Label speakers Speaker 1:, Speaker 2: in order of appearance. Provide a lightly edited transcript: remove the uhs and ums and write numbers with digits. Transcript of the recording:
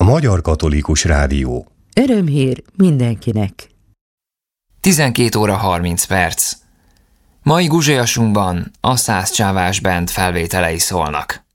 Speaker 1: Magyar Katolikus Rádió.
Speaker 2: Örömhír mindenkinek.
Speaker 3: 12 óra 30 perc. Mai guzsélyasunkban a 100 Csávás Band felvételei szólnak.